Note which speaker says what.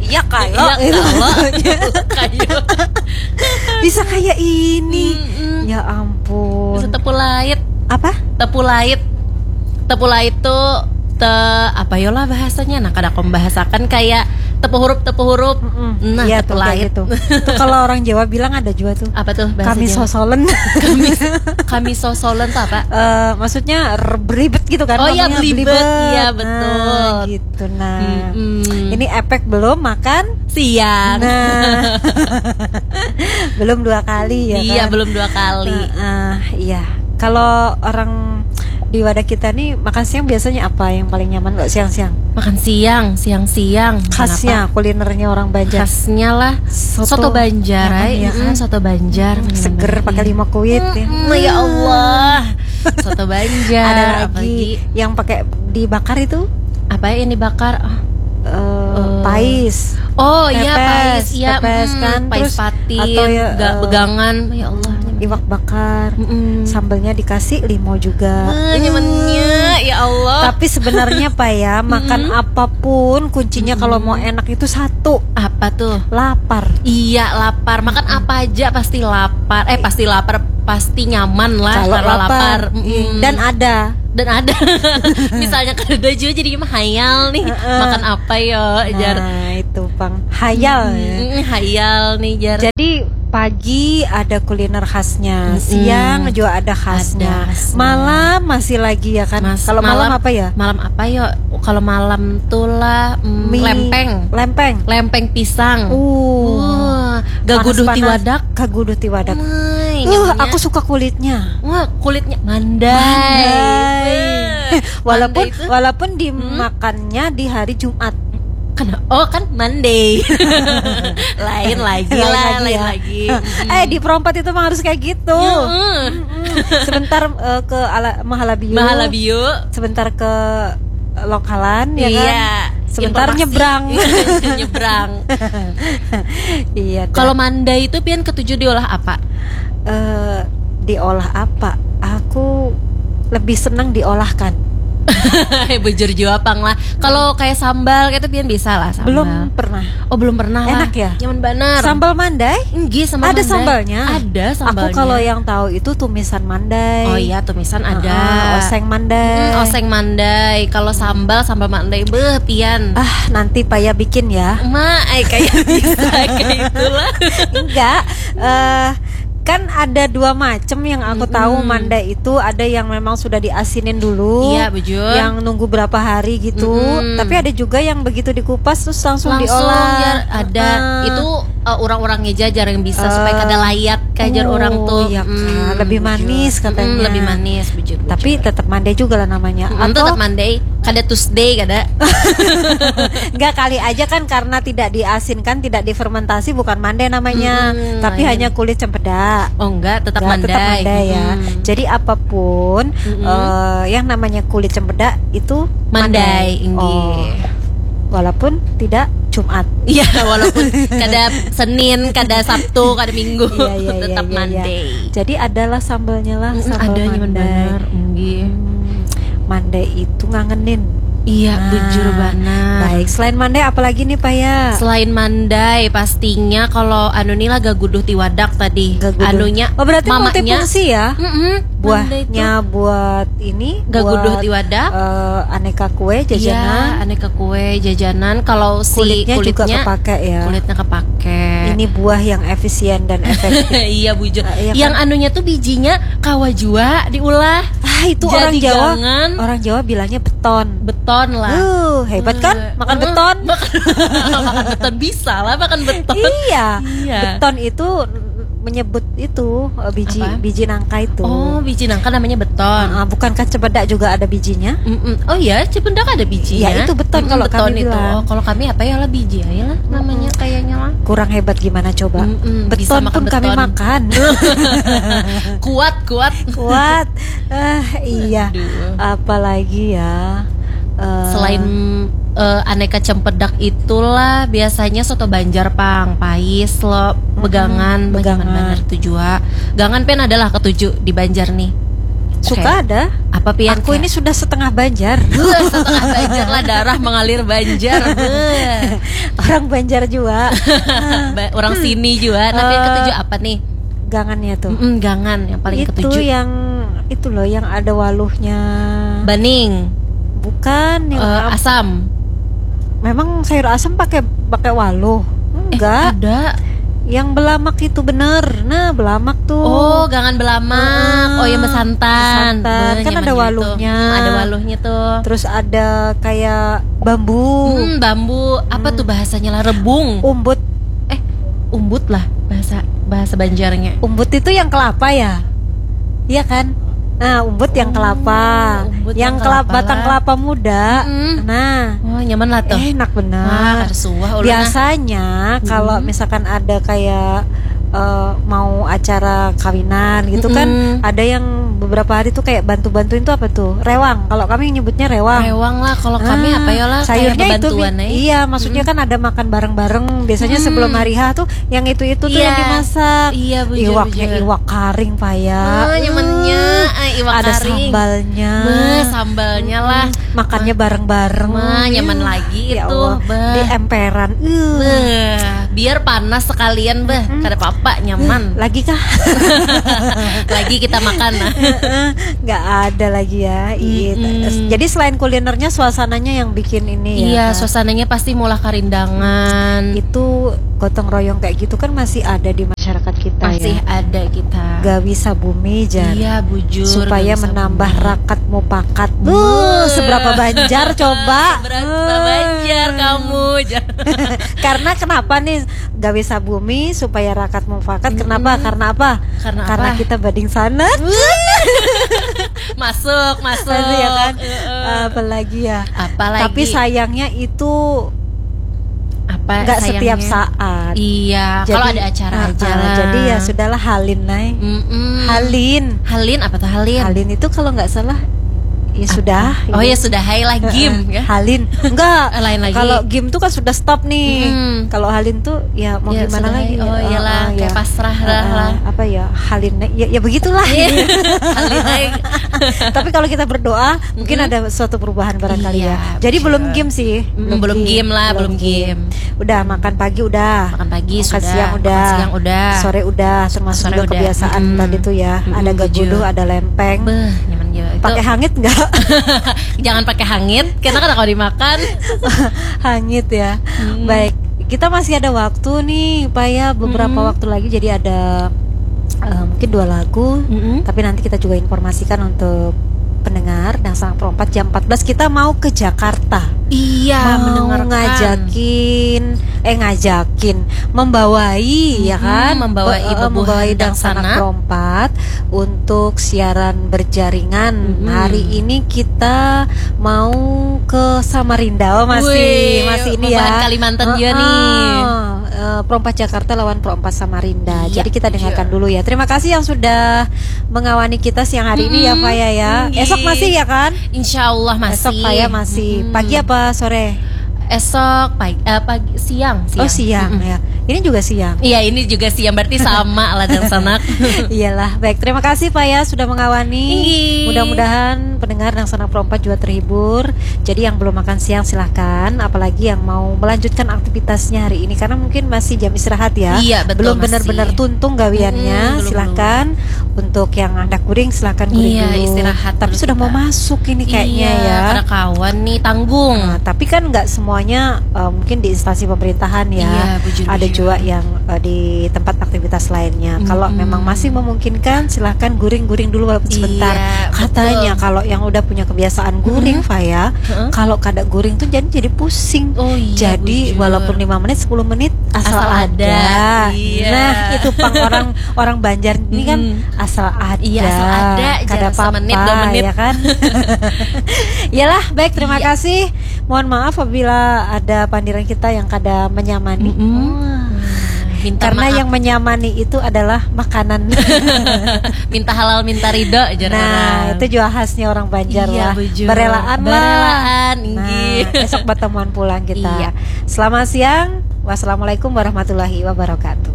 Speaker 1: Ya kalau
Speaker 2: kayak
Speaker 1: bisa kayak ini. Ya ampun.
Speaker 2: bisa tepu lait.
Speaker 1: Apa?
Speaker 2: Tepu lait tuh apa yolah bahasanya. Nah, kadang aku membahasakan kayak tepu huruf. Nah,
Speaker 1: iya,
Speaker 2: tepu
Speaker 1: tuh,
Speaker 2: lait.
Speaker 1: gitu. Tuh kalau orang Jawa bilang ada juga tuh.
Speaker 2: Apa tuh bahasa
Speaker 1: Kami
Speaker 2: Jawa?
Speaker 1: sosolen.
Speaker 2: Kami sosolen tuh apa?
Speaker 1: Maksudnya beribet gitu kan?
Speaker 2: Oh iya,
Speaker 1: ngomongnya
Speaker 2: belibet. Iya, betul.
Speaker 1: Nah, gitu. Nah, ini efek belum makan
Speaker 2: Siang.
Speaker 1: Nah, belum 2 kali ya
Speaker 2: Iya,
Speaker 1: kan?
Speaker 2: belum 2 kali.
Speaker 1: Iya. Kalau orang di wadah kita nih makan siang biasanya apa yang paling nyaman kalau siang-siang?
Speaker 2: Makan siang.
Speaker 1: Khasnya kulinernya orang Banjar.
Speaker 2: Khasnya lah soto Banjar,
Speaker 1: nyaman ya kan?
Speaker 2: soto Banjar,
Speaker 1: Seger pakai 5 kuit ya.
Speaker 2: Ya Allah, soto Banjar.
Speaker 1: Ada
Speaker 2: apalagi
Speaker 1: lagi yang pakai dibakar itu
Speaker 2: apa ya, yang dibakar?
Speaker 1: pais.
Speaker 2: Oh iya, pais, iya,
Speaker 1: pepes kan,
Speaker 2: pais
Speaker 1: terus
Speaker 2: patin,
Speaker 1: atau ya,
Speaker 2: begangan, ya Allah.
Speaker 1: Iwak bakar, sambelnya dikasih limo juga.
Speaker 2: Nyamannya, ya Allah.
Speaker 1: Tapi sebenarnya Pak ya, makan apapun kuncinya kalau mau enak itu satu,
Speaker 2: Apa tuh?
Speaker 1: lapar.
Speaker 2: Iya, lapar. Makan apa aja pasti lapar. Pasti lapar, pasti nyaman lah
Speaker 1: Kalau lapar. Dan ada. Misalnya kada juga jadi mah hayal nih. Makan apa ya, Jar? Nah, itu Bang. Hayal ya.
Speaker 2: Hayal nih, Jar.
Speaker 1: Jadi pagi ada kuliner khasnya, siang juga ada khasnya, malam masih lagi ya kan. Kalau malam apa ya?
Speaker 2: Malam apa ya? Kalau malam tuh lah lempeng pisang. Gaguduh tiwadak.
Speaker 1: Gaguduh tiwadak. Aku suka kulitnya.
Speaker 2: Wah, kulitnya mandai.
Speaker 1: Walaupun dimakannya di hari Jumat.
Speaker 2: Kan Monday. lain lagi.
Speaker 1: Di perompat itu mah harus kayak gitu. Sebentar ke Mahalabio. Sebentar ke lokalan ya kan. Sebentar nyebrang. Iya.
Speaker 2: Kalau Monday itu pian ketujuh diolah apa?
Speaker 1: Diolah apa? Aku lebih senang diolahkan.
Speaker 2: Bujur juapang lah. Kalau kayak sambal gitu pian bisa lah sambal.
Speaker 1: Belum pernah.
Speaker 2: Oh, belum pernah.
Speaker 1: Enak
Speaker 2: lah.
Speaker 1: ya?
Speaker 2: Nyaman benar.
Speaker 1: Sambal mandai?
Speaker 2: Enggak, sambal
Speaker 1: ada
Speaker 2: mandai.
Speaker 1: Sambalnya.
Speaker 2: Ada sambalnya.
Speaker 1: Aku kalau yang tahu itu tumisan mandai.
Speaker 2: Oh iya, tumisan ada.
Speaker 1: Oseng mandai.
Speaker 2: Oseng mandai. Kalau sambal mandai pian.
Speaker 1: Nanti Paya bikin ya.
Speaker 2: Kayak bisa kayak itulah.
Speaker 1: Enggak. Kan ada 2 macam yang aku tahu mandai itu. Ada yang memang sudah diasinin dulu.
Speaker 2: Iya, bujur.
Speaker 1: Yang nunggu berapa hari gitu. Tapi ada juga yang begitu dikupas terus langsung diolah.
Speaker 2: Ya, ada. Itu orang-orangnya jajar yang bisa supaya kada layat kajar orang tuh.
Speaker 1: Iya, lebih manis katanya.
Speaker 2: Lebih manis, bujur.
Speaker 1: Tapi tetap mandai juga lah namanya.
Speaker 2: Atau tetap mandai, kada Tuesday kada.
Speaker 1: Enggak, kali aja kan karena tidak diasinkan, tidak difermentasi, bukan mandai namanya. Tapi hanya kulit cempedak.
Speaker 2: Oh enggak, tetap mandai.
Speaker 1: Tetap mandai ya. Jadi apapun yang namanya kulit cempedak itu mandai. Walaupun tidak Jumat.
Speaker 2: Iya, walaupun kada Senin, kada Sabtu, kada Minggu, tetap mandai.
Speaker 1: Jadi adalah sambalnya lah, sambal
Speaker 2: ada
Speaker 1: mandai. Mandai itu ngangenin.
Speaker 2: Iya, bujur benar.
Speaker 1: Baik, selain mandai apalagi nih Pak ya?
Speaker 2: Selain mandai pastinya kalau nih lah gaguduh tiwadak tadi. Anunya
Speaker 1: berarti multifungsi ya? Buahnya buat ini
Speaker 2: gaguduh tiwadak,
Speaker 1: aneka kue jajanan.
Speaker 2: Iya, aneka kue jajanan. Kalau kulitnya
Speaker 1: juga kepake ya.
Speaker 2: Kulitnya kepake.
Speaker 1: Ini buah yang efisien dan efektif.
Speaker 2: Iya, bujur.
Speaker 1: Iya,
Speaker 2: yang
Speaker 1: kan?
Speaker 2: anunya tuh bijinya kawajua diolah.
Speaker 1: Itu
Speaker 2: jadi
Speaker 1: orang Jawa bilangnya beton
Speaker 2: lah.
Speaker 1: Hebat kan? Makan beton.
Speaker 2: Makan beton bisa lah makan beton.
Speaker 1: Iya. Beton itu menyebut itu biji nangka itu.
Speaker 2: Oh, biji nangka namanya beton.
Speaker 1: Bukankah cempedak juga ada bijinya?
Speaker 2: Oh iya, cempedak ada bijinya.
Speaker 1: Ya itu beton kalau
Speaker 2: beton
Speaker 1: kami
Speaker 2: itu.
Speaker 1: bilang.
Speaker 2: Kalau kami apa ya lah biji ya lah namanya kayaknya lah.
Speaker 1: Kurang hebat gimana coba? Beton pun kami makan. Kuat. Iya. Apalagi ya.
Speaker 2: Selain aneka cempedak itulah biasanya soto Banjar pais lo begangan benar itu jua. Gangan pen adalah ketujuh di Banjar nih.
Speaker 1: Suka ada.
Speaker 2: Apa pian?
Speaker 1: Aku ini sudah setengah Banjar.
Speaker 2: Setengah Banjar lah, darah mengalir Banjar.
Speaker 1: Orang Banjar juga.
Speaker 2: Orang sini juga. Tapi yang ketujuh apa nih?
Speaker 1: Gangannya tuh.
Speaker 2: Gangan yang paling
Speaker 1: itu
Speaker 2: ketujuh.
Speaker 1: Yang itu loh yang ada waluhnya.
Speaker 2: Bening.
Speaker 1: Bukan yang
Speaker 2: asam.
Speaker 1: Memang sayur asam pakai waluh? Enggak.
Speaker 2: Ada.
Speaker 1: Yang belamak itu bener. Nah, belamak tuh.
Speaker 2: Oh, gangan belamak. Oh, yang besantan.
Speaker 1: Kan ada waluhnya.
Speaker 2: Ada waluhnya tuh.
Speaker 1: Terus ada kayak bambu.
Speaker 2: Bambu. Apa tuh bahasanya lah? Rebung.
Speaker 1: Umbut.
Speaker 2: Umbut lah bahasa Banjarnya.
Speaker 1: Umbut itu yang kelapa ya? Iya kan? Nah, umbut yang kelapa. Yang batang kelapa muda. Nah,
Speaker 2: nyaman lah tuh.
Speaker 1: Enak benar. Biasanya kalau misalkan ada kayak mau acara kawinan gitu kan, ada yang beberapa hari tuh kayak bantu-bantuin tuh apa tuh? Rewang. Kalau kami nyebutnya rewang.
Speaker 2: Rewang lah. Kalau kami apa ya lah?
Speaker 1: Sayurnya itu. Iya, maksudnya kan ada makan bareng-bareng. Biasanya sebelum hari H tuh yang itu tuh yang dimasak.
Speaker 2: Iya,
Speaker 1: iwak karing paya.
Speaker 2: Nyamannya iwak
Speaker 1: ada
Speaker 2: karing.
Speaker 1: Sambalnya.
Speaker 2: Sambalnya lah.
Speaker 1: Makannya bareng-bareng.
Speaker 2: Nyaman lagi
Speaker 1: ya
Speaker 2: itu.
Speaker 1: Di emperan.
Speaker 2: Biar panas sekalian kada apa-apa, nyaman.
Speaker 1: Lagi kah?
Speaker 2: Lagi kita makan.
Speaker 1: Nggak ada lagi ya. Jadi selain kulinernya, suasananya yang bikin ini
Speaker 2: ya. Iya, suasananya pasti mulah karindangan.
Speaker 1: Itu gotong royong kayak gitu kan masih ada di masyarakat kita.
Speaker 2: Masih ada kita.
Speaker 1: Gawi sabumi jar.
Speaker 2: Iya, bujur.
Speaker 1: Supaya menambah rakat mupakat. Seberapa Banjar coba?
Speaker 2: Seberapa Banjar kamu?
Speaker 1: Karena kenapa nih gawi sabumi supaya rakat mupakat? Kenapa? Karena apa? Karena kita bading sanat.
Speaker 2: Masuk
Speaker 1: ya kan? Apalagi ya. Tapi sayangnya itu nggak setiap saat.
Speaker 2: Iya, kalau ada acara aja lah.
Speaker 1: Jadi ya sudahlah, halin naik. Halin
Speaker 2: apa tuh halin?
Speaker 1: Halin itu kalau nggak salah ya sudah.
Speaker 2: Oh ya sudah, hai lah game ya.
Speaker 1: Halin enggak
Speaker 2: lain lagi.
Speaker 1: Kalau game tuh kan sudah stop nih. Kalau halin tuh ya mau gimana lagi?
Speaker 2: Oh iyalah, kayak pasrah lah.
Speaker 1: Apa ya, halin ya begitulah.
Speaker 2: Halin.
Speaker 1: Tapi kalau kita berdoa mungkin ada suatu perubahan barangkali ya. Jadi belum game sih.
Speaker 2: Belum game.
Speaker 1: Udah makan pagi udah.
Speaker 2: Makan pagi
Speaker 1: makan
Speaker 2: sudah.
Speaker 1: siang udah. Sore udah. Termasuk juga kebiasaan tadi tuh ya. Ada gaguduh, ada lempeng.
Speaker 2: Nyaman juga.
Speaker 1: Pakai hangit nggak?
Speaker 2: Jangan pakai hangit, karena kan kalau dimakan
Speaker 1: hangit ya. Baik, kita masih ada waktu nih, Pak ya, beberapa waktu lagi. Jadi ada mungkin 2 lagu. Tapi nanti kita juga informasikan untuk pendengar dan sang perempat jam 14 kita mau ke Jakarta.
Speaker 2: Iya,
Speaker 1: mau ngajakin membawai ya kan, membawai dan sang perempat untuk siaran berjaringan. Hari ini kita mau ke Samarinda. Masih ini ya,
Speaker 2: Kalimantan juga nih.
Speaker 1: Perempat Jakarta lawan perempat Samarinda. Jadi kita dengarkan dulu ya. Terima kasih yang sudah mengawani kita siang hari ini ya, Faya ya. Esok masih ya kan?
Speaker 2: Insya Allah masih.
Speaker 1: Esok Faya masih. Pagi apa sore?
Speaker 2: Esok pagi siang.
Speaker 1: Oh siang ya. Ini juga siang.
Speaker 2: Iya, ini juga siang, berarti sama lah dan sanak.
Speaker 1: Iyalah. Baik, terima kasih Pak ya sudah mengawani. Mudah-mudahan pendengar dan sanak perempat juga terhibur. Jadi yang belum makan siang silahkan, apalagi yang mau melanjutkan aktivitasnya hari ini karena mungkin masih jam istirahat ya.
Speaker 2: Iya, betul,
Speaker 1: belum benar-benar tuntung gawiannya. Silahkan. Untuk yang anak guring silahkan guring dulu.
Speaker 2: Istirahat.
Speaker 1: Tapi sudah mau masuk ini kayaknya ya.
Speaker 2: Karena kawan nih tanggung.
Speaker 1: Tapi kan nggak semuanya mungkin di instansi pemerintahan ya. Ada juga yang di tempat aktivitas lainnya. Kalau memang masih memungkinkan silahkan guring-guring dulu walaupun sebentar. Katanya kalau yang udah punya kebiasaan guring Faya, kalau kada guring tuh jadi pusing. Jadi walaupun 5 menit 10 menit asal ada. Nah itu pang orang Banjar ini kan asal ada.
Speaker 2: Asal ada.
Speaker 1: Kada apa-apa ya kan. Yalah, baik, terima kasih. Mohon maaf apabila ada pandiran kita yang kada menyamani. Karena maaf. Yang menyamani itu adalah makanan.
Speaker 2: Minta halal, minta ridho.
Speaker 1: Nah, itu juga khasnya orang Banjar lah. Berelaan lah. Nah, esok pertemuan pulang kita. Selamat siang. Wassalamualaikum warahmatullahi wabarakatuh.